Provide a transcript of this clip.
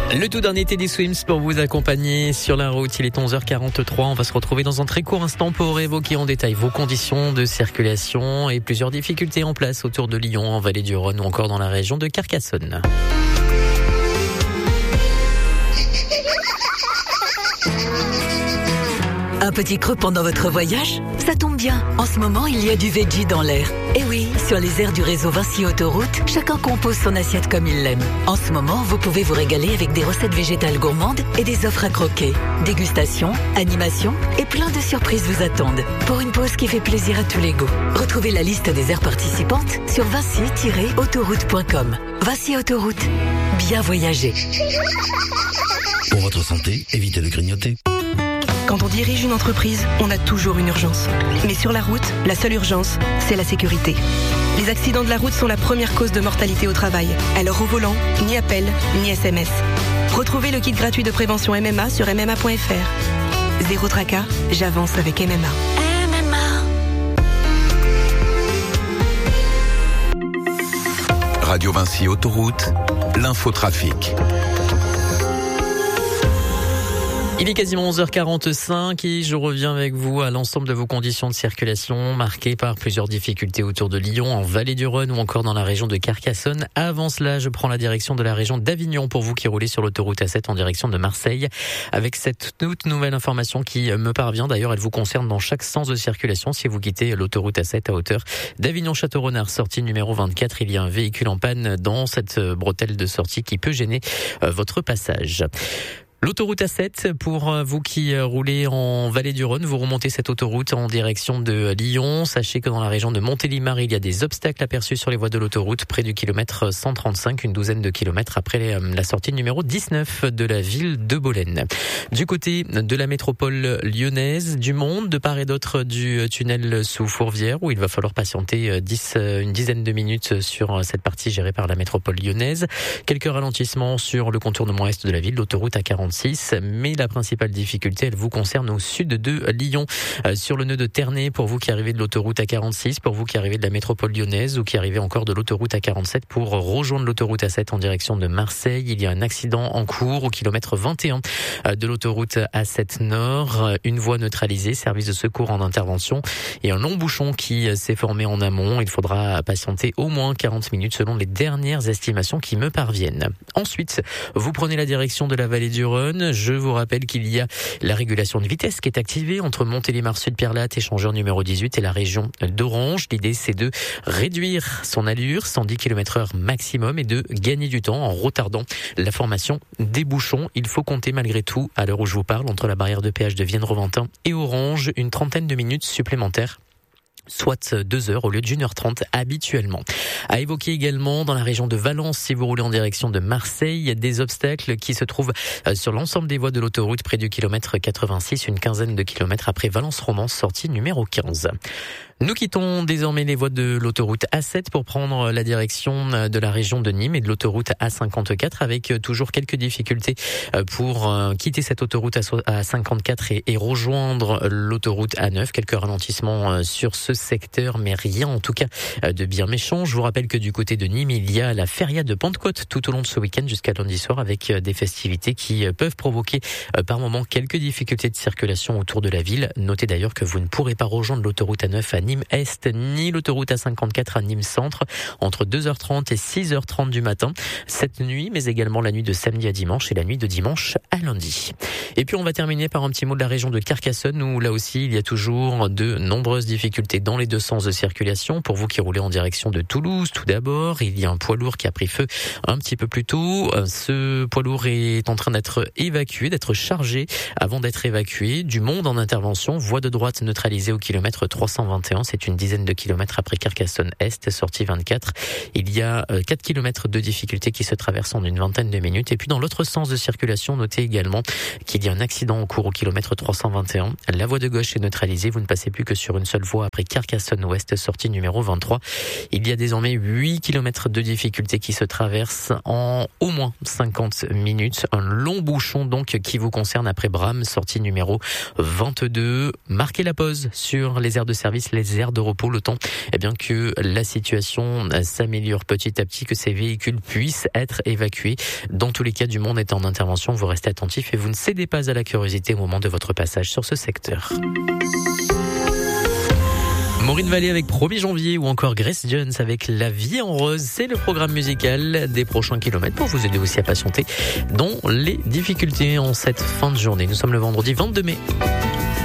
Le tout dernier Teddy Swims pour vous accompagner sur la route. Il est 11h43. On va se retrouver dans un très court instant pour évoquer en détail vos conditions de circulation et plusieurs difficultés en place autour de Lyon, en Vallée du Rhône ou encore dans la région de Carcassonne. Un petit creux pendant votre voyage? Ça tombe bien. En ce moment, il y a du veggie dans l'air. Et oui, sur les aires du réseau Vinci Autoroute, chacun compose son assiette comme il l'aime. En ce moment, vous pouvez vous régaler avec des recettes végétales gourmandes et des offres à croquer. Dégustation, animation et plein de surprises vous attendent. Pour une pause qui fait plaisir à tous les goûts. Retrouvez la liste des aires participantes sur vinci-autoroute.com. Vinci Autoroute. Bien voyager. Pour votre santé, évitez de grignoter. Quand on dirige une entreprise, on a toujours une urgence. Mais sur la route, la seule urgence, c'est la sécurité. Les accidents de la route sont la première cause de mortalité au travail. Alors au volant, ni appel, ni SMS. Retrouvez le kit gratuit de prévention MMA sur mma.fr. Zéro tracas, j'avance avec MMA. Radio Vinci Autoroute, l'infotrafic. Il est quasiment 11h45 et je reviens avec vous à l'ensemble de vos conditions de circulation marquées par plusieurs difficultés autour de Lyon, en Vallée du Rhône ou encore dans la région de Carcassonne. Avant cela, je prends la direction de la région d'Avignon pour vous qui roulez sur l'autoroute A7 en direction de Marseille avec cette toute nouvelle information qui me parvient. D'ailleurs, elle vous concerne dans chaque sens de circulation. Si vous quittez l'autoroute A7 à hauteur d'Avignon-Château-Renard, sortie numéro 24, il y a un véhicule en panne dans cette bretelle de sortie qui peut gêner votre passage. L'autoroute A7, pour vous qui roulez en Vallée du Rhône, vous remontez cette autoroute en direction de Lyon. Sachez que dans la région de Montélimar, il y a des obstacles aperçus sur les voies de l'autoroute près du kilomètre 135, une douzaine de kilomètres après la sortie numéro 19 de la ville de Bolène. Du côté de la métropole lyonnaise, du monde, de part et d'autre du tunnel sous Fourvière, où il va falloir patienter une dizaine de minutes sur cette partie gérée par la métropole lyonnaise. Quelques ralentissements sur le contournement est de la ville, l'autoroute A46. Mais la principale difficulté, elle vous concerne au sud de Lyon, sur le nœud de Ternay, pour vous qui arrivez de l'autoroute A46, pour vous qui arrivez de la métropole lyonnaise ou qui arrivez encore de l'autoroute A47 pour rejoindre l'autoroute A7 en direction de Marseille. Il y a un accident en cours au kilomètre 21 de l'autoroute A7 Nord. Une voie neutralisée, service de secours en intervention et un long bouchon qui s'est formé en amont. Il faudra patienter au moins 40 minutes selon les dernières estimations qui me parviennent. Ensuite, vous prenez la direction de la Vallée du Rhône. Je vous rappelle qu'il y a la régulation de vitesse qui est activée entre Montélimar Sud-Pierrelatte, échangeur numéro 18 et la région d'Orange. L'idée, c'est de réduire son allure, 110 km/h maximum, et de gagner du temps en retardant la formation des bouchons. Il faut compter malgré tout, à l'heure où je vous parle, entre la barrière de péage de Vienne-Reventin et Orange, une trentaine de minutes supplémentaires, soit 2 heures au lieu d'1 h 30 habituellement. À évoquer également dans la région de Valence, si vous roulez en direction de Marseille, il y a des obstacles qui se trouvent sur l'ensemble des voies de l'autoroute près du kilomètre 86, une quinzaine de kilomètres après Valence-Romance, sortie numéro 15. Nous quittons désormais les voies de l'autoroute A7 pour prendre la direction de la région de Nîmes et de l'autoroute A54 avec toujours quelques difficultés pour quitter cette autoroute A54 et rejoindre l'autoroute A9. Quelques ralentissements sur ce secteur, mais rien en tout cas de bien méchant. Je vous rappelle que du côté de Nîmes, il y a la feria de Pentecôte tout au long de ce week-end jusqu'à lundi soir avec des festivités qui peuvent provoquer par moments quelques difficultés de circulation autour de la ville. Notez d'ailleurs que vous ne pourrez pas rejoindre l'autoroute A9 à Nîmes-Est ni l'autoroute A54 à Nîmes-Centre entre 2h30 et 6h30 du matin cette nuit, mais également la nuit de samedi à dimanche et la nuit de dimanche à lundi. Et puis on va terminer par un petit mot de la région de Carcassonne où là aussi il y a toujours de nombreuses difficultés dans les deux sens de circulation. Pour vous qui roulez en direction de Toulouse, tout d'abord, il y a un poids lourd qui a pris feu un petit peu plus tôt. Ce poids lourd est en train d'être évacué, d'être chargé avant d'être évacué. Du monde en intervention, voie de droite neutralisée au kilomètre 321. C'est une dizaine de kilomètres après Carcassonne-Est, sortie 24. Il y a 4 kilomètres de difficultés qui se traversent en une vingtaine de minutes. Et puis dans l'autre sens de circulation, notez également qu'il y a un accident en cours au kilomètre 321. La voie de gauche est neutralisée. Vous ne passez plus que sur une seule voie après Carcassonne-Ouest, sortie numéro 23. Il y a désormais 8 kilomètres de difficultés qui se traversent en au moins 50 minutes. Un long bouchon donc qui vous concerne après Bram, sortie numéro 22. Marquez la pause sur les aires de service, les nouvelles aires de repos, le temps que la situation s'améliore petit à petit, que ces véhicules puissent être évacués. Dans tous les cas, du monde est en intervention, vous restez attentifs et vous ne cédez pas à la curiosité au moment de votre passage sur ce secteur. Maureen Vallée avec 1er janvier ou encore Grace Jones avec La vie en rose. C'est le programme musical des prochains kilomètres pour vous aider aussi à patienter dans les difficultés en cette fin de journée. Nous sommes le vendredi 22 mai.